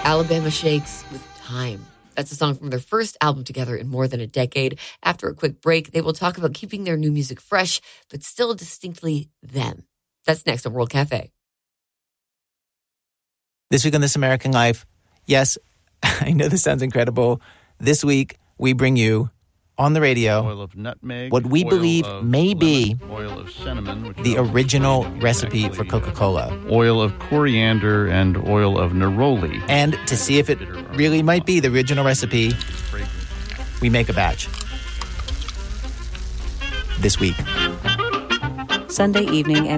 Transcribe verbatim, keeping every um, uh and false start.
Alabama Shakes with Time. That's a song from their first album together in more than a decade. After a quick break, they will talk about keeping their new music fresh, but still distinctly them. That's next on World Cafe. This week on This American Life, yes, I know this sounds incredible. This week, we bring you on the radio oil of nutmeg, what we believe may be lemon, oil of cinnamon, which the original recipe for Coca-Cola. Oil of coriander and oil of neroli. And to see if it really might be the original recipe, we make a batch this week. Sunday evening at